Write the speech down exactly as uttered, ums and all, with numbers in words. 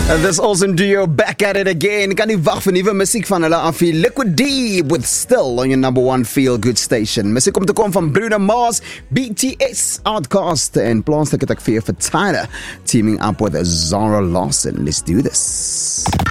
Uh, This awesome duo back at it again. Kan nie wag vir nuwe musiek van hulle af. Liquid Deep with Still on your number one feel good station. Musiek kom te kom van Bruno Mars, B T S, Outkast en plaanslik het ek vir jou vir Tyler teaming up with Zara Larsson. Let's do this.